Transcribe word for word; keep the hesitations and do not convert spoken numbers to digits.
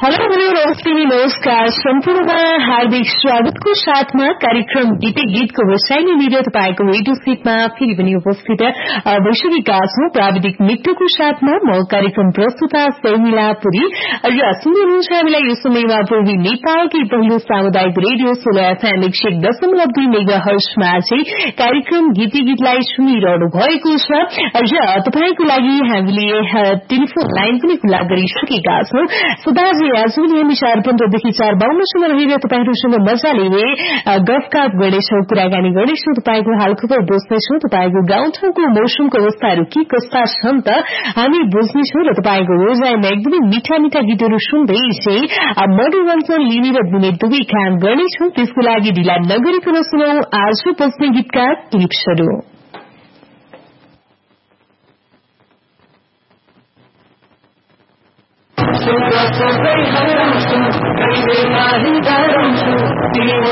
Hello hello नमस्ते नमस्कार सम्पूर्णमा हार्दिक स्वागतको साथमा कार्यक्रम गीते गीतको व्यवसायले लिएर तपाईँको रेडियो सेटमा फेरि पनि उपस्थित भइसकेका छौं। प्राविधिक मित्रको साथमा म कार्यक्रम प्रस्तुता शर्मिला पुरी र सुन्दै हुनुहुन्छ हामीलाई यो समयमा पूर्वी नेपालकै पहिलो सामुदायिक रेडियो सोलो एफएम एक सय दशमलव दुई मेगा हर्जमा चाहिँ कार्यक्रम गीते गीतलाई सुनिरहनु भएको छ र तपाईँको लागि हामीले टेलिफोन लाइन पनि खुल्ला गरिसकेका छौं। सदाजी आजभोलि हामी चार पन्ध्रदेखि चार बाहन्नसम्म रहेर तपाईँहरूसँग मजाले गफकाप गर्नेछौं, कुराकानी गर्नेछौं, तपाईँको हालखबर बुझ्नेछौं, तपाईँको गाउँठाउँको मौसमको अवस्थाहरू के कस्ता छन् त हामी बुझ्नेछौं र तपाईँको रोजाइमा एकदमै मिठा मिठा गीतहरू सुन्दै चाहिँ मनोरञ्जन लिने र दिने दुवै काम गर्नेछौं। त्यसको लागि ढिला नगरिकन सुनौ आज बज्ने गीतका क्लिप्सहरू। सुन सबै हराउँछु कहिले काहीँ